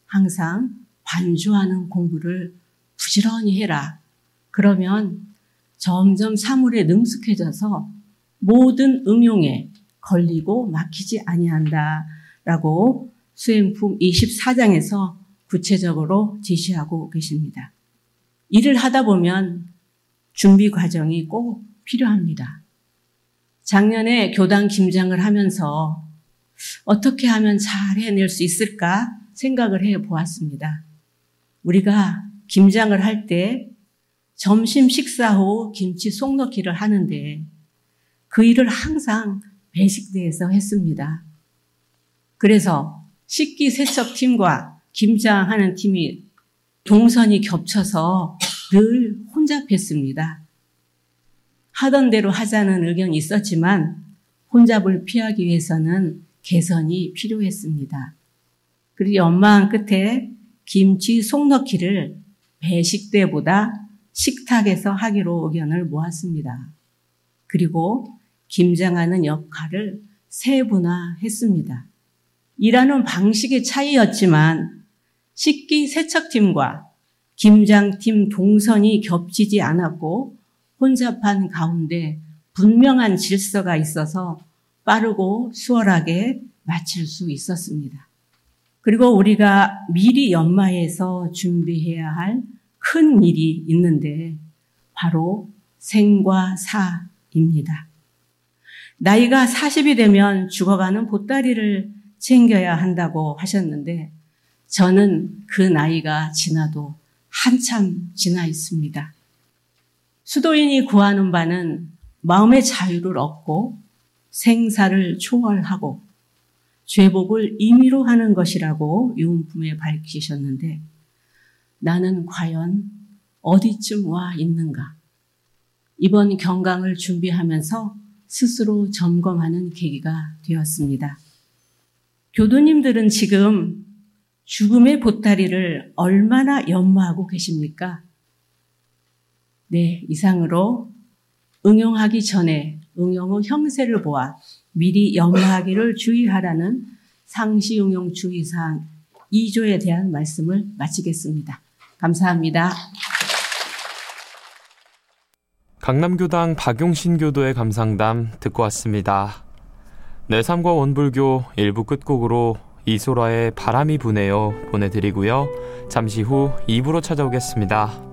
항상 반주하는 공부를 부지런히 해라. 그러면 점점 사물에 능숙해져서 모든 응용에 걸리고 막히지 아니한다라고 수행품 24장에서 구체적으로 제시하고 계십니다. 일을 하다 보면 준비 과정이 꼭 필요합니다. 작년에 교당 김장을 하면서 어떻게 하면 잘 해낼 수 있을까 생각을 해 보았습니다. 우리가 김장을 할 때 점심 식사 후 김치 속 넣기를 하는데 그 일을 항상 배식대에서 했습니다. 그래서 식기 세척팀과 김장하는 팀이 동선이 겹쳐서 늘 혼잡했습니다. 하던 대로 하자는 의견이 있었지만 혼잡을 피하기 위해서는 개선이 필요했습니다. 그리고 연마한 끝에 김치 속 넣기를 배식대보다 식탁에서 하기로 의견을 모았습니다. 그리고 김장하는 역할을 세분화했습니다. 일하는 방식의 차이였지만 식기 세척팀과 김장팀 동선이 겹치지 않았고 혼잡한 가운데 분명한 질서가 있어서 빠르고 수월하게 마칠 수 있었습니다. 그리고 우리가 미리 연마해서 준비해야 할 큰 일이 있는데 바로 생과 사입니다. 나이가 40이 되면 죽어가는 보따리를 챙겨야 한다고 하셨는데 저는 그 나이가 지나도 한참 지나 있습니다. 수도인이 구하는 바는 마음의 자유를 얻고 생사를 초월하고 죄복을 임의로 하는 것이라고 유언품에 밝히셨는데 나는 과연 어디쯤 와 있는가? 이번 경강을 준비하면서 스스로 점검하는 계기가 되었습니다. 교도님들은 지금 죽음의 보따리를 얼마나 연마하고 계십니까? 네, 이상으로 응용하기 전에 응용 후 형세를 보아 미리 연마하기를 주의하라는 상시응용 주의사항 2조에 대한 말씀을 마치겠습니다. 감사합니다. 강남교당 박용신 교도의 감상담 듣고 왔습니다. 내 삶과 원불교 1부 끝곡으로 이소라의 바람이 부네요 보내드리고요. 잠시 후 2부로 찾아오겠습니다.